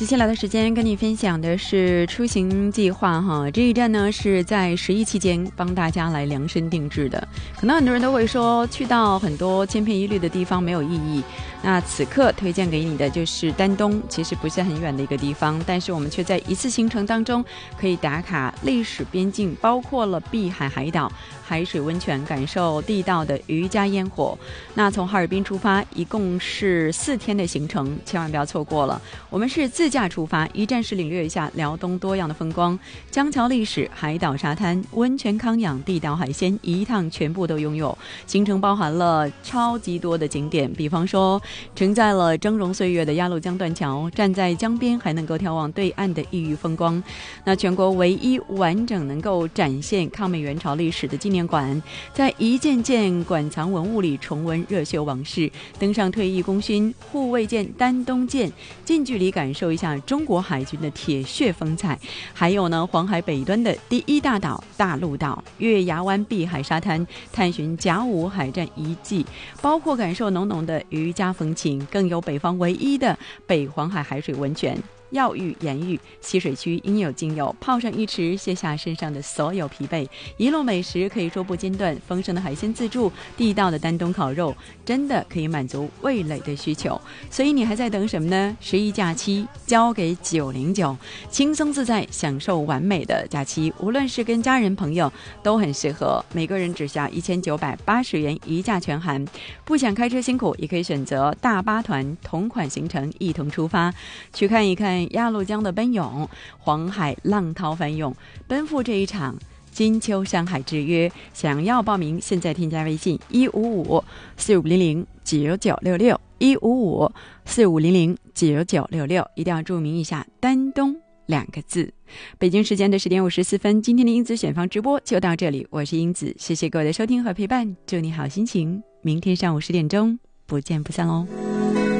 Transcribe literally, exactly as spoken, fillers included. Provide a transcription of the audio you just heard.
接下来的时间跟你分享的是出行计划哈，这一站呢是在十一期间帮大家来量身定制的。可能很多人都会说去到很多千篇一律的地方没有意义，那此刻推荐给你的就是丹东，其实不是很远的一个地方，但是我们却在一次行程当中可以打卡历史边境，包括了碧海海岛、海水温泉，感受地道的渔家烟火。那从哈尔滨出发一共是四天的行程，千万不要错过了。我们是自驾出发，一站式领略一下辽东多样的风光，江桥历史、海岛沙滩、温泉康养、地道海鲜，一趟全部都拥有。行程包含了超级多的景点，比方说承载了峥嵘岁月的鸭绿江断桥，站在江边还能够眺望对岸的异域风光。那全国唯一完整能够展现抗美援朝历史的纪念馆，在一件件馆藏文物里重温热血往事，登上退役功勋护卫舰丹东舰，近距离感受一下中国海军的铁血风采。还有呢，黄海北端的第一大岛大陆岛、月牙湾碧海沙滩，探寻甲午海战遗迹，包括感受浓浓的渔家风情，更有北方唯一的北黄海海水温泉。药浴、盐浴、溪水区应有尽有，泡上一池，卸下身上的所有疲惫。一路美食可以说不间断，丰盛的海鲜自助，地道的丹东烤肉，真的可以满足味蕾的需求。所以你还在等什么呢？十一假期交给九零九，轻松自在，享受完美的假期。无论是跟家人朋友都很适合，每个人只需要一千九百八十元，一价全含。不想开车辛苦，也可以选择大巴团，同款行程一同出发，去看一看鸭绿江的奔涌，黄海浪涛翻涌，奔赴这一场金秋山海之约。想要报名，现在添加微信一五五四五零零九九六六一五五四五零零九九六六，一定要注明一下丹东两个字。北京时间的十点五十四分，今天的英子选房直播就到这里，我是英子，谢谢各位的收听和陪伴，祝你好心情，明天上午十点钟不见不散喽。